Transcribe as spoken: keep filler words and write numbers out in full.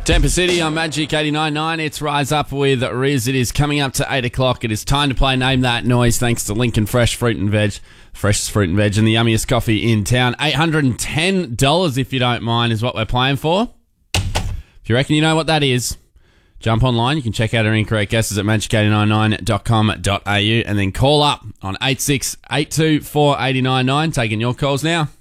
Tampa City on Magic eighty-nine point nine. It's Rise Up with Riz. It is coming up to eight o'clock. It is time to play Name That Noise thanks to Lincoln Fresh Fruit and Veg. Freshest fruit and veg and the yummiest coffee in town. eight hundred ten dollars, if you don't mind, is what we're playing for. If you reckon you know what that is, jump online. You can check out our incorrect guesses at magic eight nine nine dot com dot a u and then call up on eight six eight two four eight nine nine. Taking your calls now.